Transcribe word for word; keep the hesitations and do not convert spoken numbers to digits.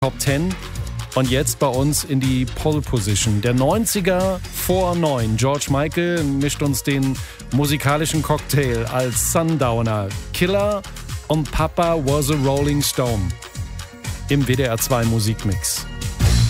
Top zehn. Und jetzt bei uns in die Pole Position. Der neunziger vor neun. George Michael mischt uns den musikalischen Cocktail als Sundowner, Killer und Papa Was a Rolling Stone im W D R zwei Musikmix.